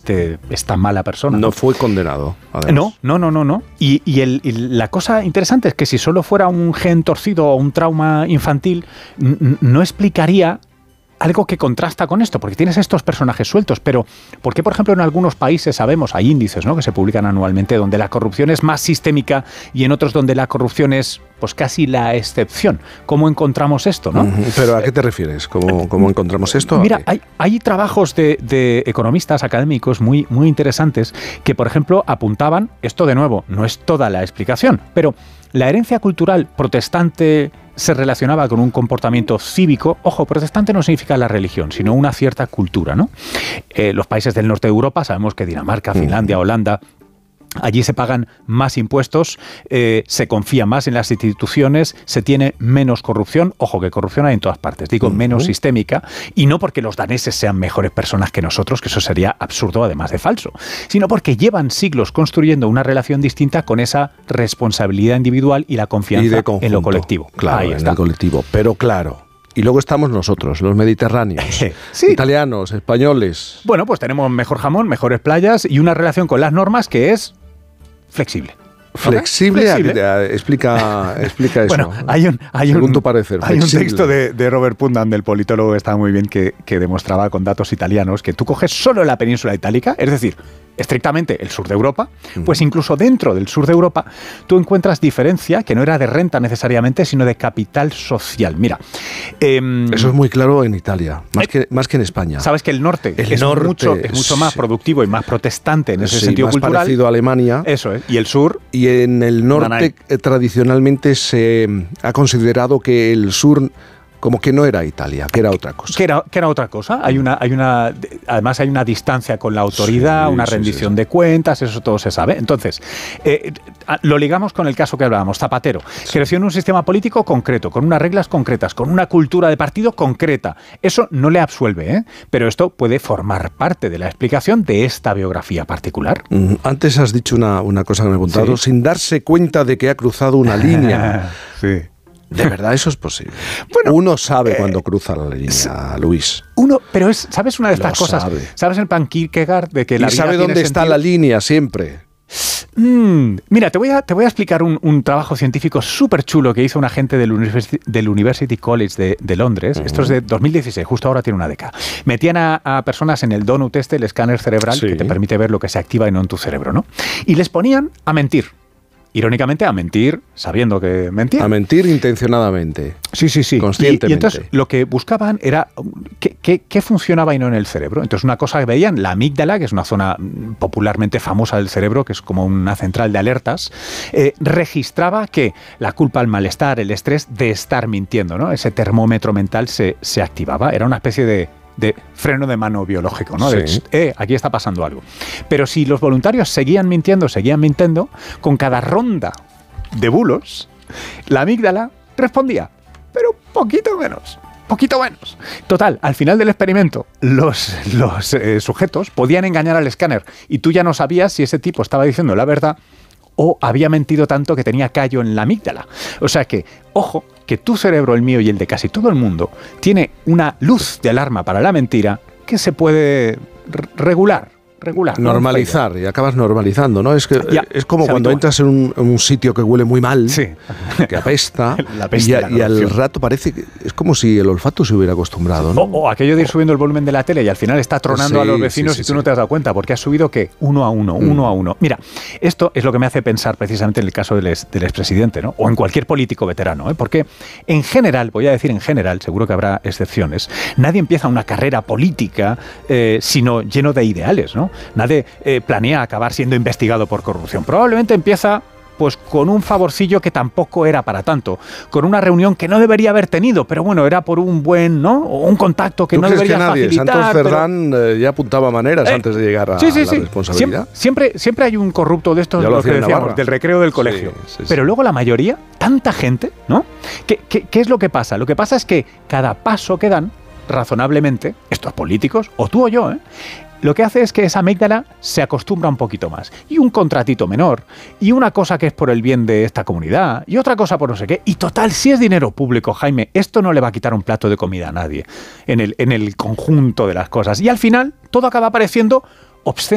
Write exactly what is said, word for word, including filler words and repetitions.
este, esta mala persona. No fue condenado, además. No, no, no, no. no. Y, y, el, y la cosa interesante es que si solo fuera un gen torcido o un trauma infantil, n- no explicaría algo que contrasta con esto, porque tienes estos personajes sueltos, pero ¿por qué, por ejemplo, en algunos países sabemos, hay índices, ¿no?, que se publican anualmente, donde la corrupción es más sistémica y en otros donde la corrupción es pues casi la excepción? ¿Cómo encontramos esto, no? Uh-huh. ¿Pero a qué te refieres? ¿Cómo, cómo encontramos esto? Mira, hay, hay trabajos de, de economistas académicos muy, muy interesantes que, por ejemplo, apuntaban, esto de nuevo, no es toda la explicación, pero la herencia cultural protestante se relacionaba con un comportamiento cívico. Ojo, protestante no significa la religión, sino una cierta cultura, ¿no? Eh, los países del norte de Europa, sabemos que Dinamarca, Finlandia, Holanda, allí se pagan más impuestos, eh, se confía más en las instituciones, se tiene menos corrupción. Ojo, que corrupción hay en todas partes, digo, uh-huh. menos sistémica, y no porque los daneses sean mejores personas que nosotros, que eso sería absurdo además de falso, sino porque llevan siglos construyendo una relación distinta con esa responsabilidad individual y la confianza y de conjunto, en lo colectivo. Claro, Ahí en está. el colectivo, pero claro. Y luego estamos nosotros, los mediterráneos, sí. italianos, españoles. Bueno, pues tenemos mejor jamón, mejores playas y una relación con las normas que es flexible. ¿Flexible? Flexible. A, a, explica, explica eso. Bueno, hay un, hay según un, tu parecer. Hay un texto de, de Robert Putnam, del politólogo, que estaba muy bien, que, que demostraba con datos italianos que tú coges solo la península itálica, es decir, estrictamente el sur de Europa, pues incluso dentro del sur de Europa tú encuentras diferencia que no era de renta necesariamente, sino de capital social. Mira, eh, eso es muy claro en Italia, más, eh, que, más que en España. Sabes que el norte, el es, norte mucho, es mucho más productivo y más protestante en ese sí, sentido más cultural. parecido a Alemania. Eso es. Y el sur. Y en el norte eh, tradicionalmente se ha considerado que el sur como que no era Italia, que era otra cosa. Que era, que era otra cosa. Hay una, hay una, además hay una distancia con la autoridad, sí, una rendición sí, sí. de cuentas, eso todo se sabe. Entonces, eh, lo ligamos con el caso que hablábamos, Zapatero. Sí. Creció en un sistema político concreto, con unas reglas concretas, con una cultura de partido concreta. Eso no le absuelve, ¿eh? Pero esto puede formar parte de la explicación de esta biografía particular. Mm, antes has dicho una, una cosa que me he apuntado, ¿sí? Sin darse cuenta de que ha cruzado una línea. Sí. ¿De verdad eso es posible? Bueno, uno sabe eh, cuando cruza la línea, Luis. Uno, pero es, ¿sabes una de estas Lo cosas? Sabe. ¿Sabes el plan Kierkegaard de que y la vida sabe dónde tiene está sentido? La línea siempre. Mm, mira, te voy a, te voy a explicar un, un trabajo científico súper chulo que hizo un agente del University, del University College de, de Londres. Uh-huh. Esto es de dos mil dieciséis, justo ahora tiene una década. Metían a, a personas en el donut este, el escáner cerebral, sí. que te permite ver lo que se activa y no en tu cerebro, ¿no? Y les ponían a mentir. Irónicamente, a mentir sabiendo que mentían. A mentir intencionadamente. Sí, sí, sí. Conscientemente. Y, y entonces lo que buscaban era qué, qué, qué funcionaba y no en el cerebro. Entonces una cosa que veían, la amígdala, que es una zona popularmente famosa del cerebro, que es como una central de alertas, eh, registraba que la culpa, el malestar, el estrés de estar mintiendo, ¿no? Ese termómetro mental se, se activaba. Era una especie de... de freno de mano biológico, ¿no? De, sí. eh, aquí está pasando algo. Pero si los voluntarios seguían mintiendo, seguían mintiendo, con cada ronda de bulos, la amígdala respondía, pero poquito menos, poquito menos. Total, al final del experimento, los, los eh, sujetos podían engañar al escáner y tú ya no sabías si ese tipo estaba diciendo la verdad o había mentido tanto que tenía callo en la amígdala. O sea que, ojo, que tu cerebro, el mío y el de casi todo el mundo, tiene una luz de alarma para la mentira que se puede regular. regular. Normalizar, y acabas normalizando, ¿no? Es que ya, es como cuando entras en un, en un sitio que huele muy mal, sí. que apesta, la peste, y, a, la y al rato parece que es como si el olfato se hubiera acostumbrado, ¿no? O, o aquello de ir subiendo el volumen de la tele y al final está tronando sí, a los vecinos sí, sí, y tú sí. no te has dado cuenta porque has subido, ¿qué? Uno a uno, mm. uno a uno. Mira, esto es lo que me hace pensar precisamente en el caso del, ex, del expresidente, ¿no? O en cualquier político veterano, ¿eh? Porque en general, voy a decir en general, seguro que habrá excepciones, nadie empieza una carrera política eh, sino lleno de ideales, ¿no? Nadie eh, planea acabar siendo investigado por corrupción. Probablemente empieza pues con un favorcillo que tampoco era para tanto, con una reunión que no debería haber tenido, pero bueno, era por un buen, ¿no? O un contacto que no debería que nadie? facilitar. Santos Cerdán pero... eh, ya apuntaba maneras eh, antes de llegar a sí, sí, la sí. responsabilidad. Siempre, siempre, siempre hay un corrupto de estos, lo lo que decíamos, Navarra. del recreo del colegio. Sí, sí, sí. Pero luego la mayoría, tanta gente, ¿no? ¿Qué, qué, ¿Qué es lo que pasa? Lo que pasa es que cada paso que dan, razonablemente, estos políticos, o tú o yo, ¿eh? Lo que hace es que esa amígdala se acostumbra un poquito más. Y un contratito menor, y una cosa que es por el bien de esta comunidad, y otra cosa por no sé qué. Y total, si es dinero público, Jaime, esto no le va a quitar un plato de comida a nadie en el, en el conjunto de las cosas. Y al final, todo acaba pareciendo obsceno.